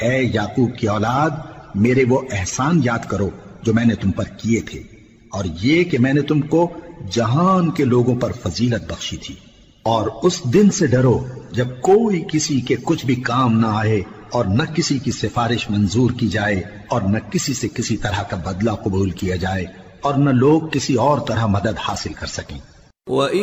ए याकूब की औलाद, मेरे वो एहसान याद करो जो मैंने तुम पर किए थे, और ये कि मैंने तुमको जहान के लोगों पर फजीलत बख्शी थी। और उस दिन से डरो जब कोई किसी के कुछ भी काम ना आए, और न किसी की सिफारिश मंजूर की जाए, और न किसी से किसी तरह का बदला कबूल किया जाए, और न लोग किसी और तरह मदद हासिल कर सकें।